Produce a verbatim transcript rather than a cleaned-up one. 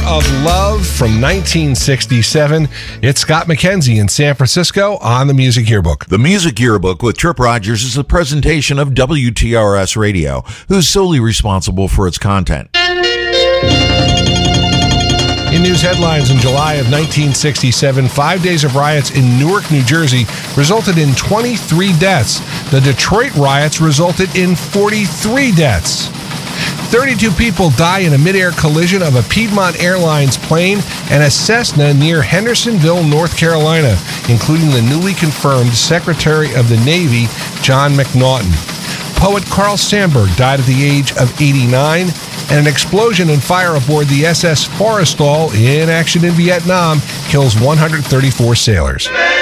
of Love from nineteen sixty-seven. It's Scott McKenzie in San Francisco on the Music Yearbook. The Music Yearbook with Trip Rogers is a presentation of W T R S Radio, who's solely responsible for its content. In news headlines, in July of nineteen sixty-seven, five days of riots in Newark, New Jersey resulted in twenty-three deaths. The Detroit riots resulted in forty-three deaths. thirty-two people die in a midair collision of a Piedmont Airlines plane and a Cessna near Hendersonville, North Carolina, including the newly confirmed Secretary of the Navy, John McNaughton. Poet Carl Sandburg died at the age of eighty-nine, and an explosion and fire aboard the S S Forrestal in action in Vietnam kills one hundred thirty-four sailors.